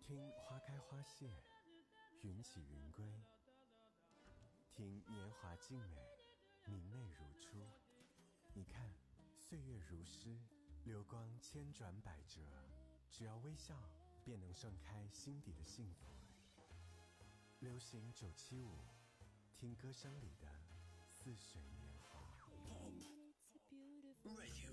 听花开花谢，云起云归，听年华静美，明媚如初。你看，岁月如诗，流光千转百折，只要微笑，便能盛开心底的幸福。流行975，听歌声里的似水年华。 Radio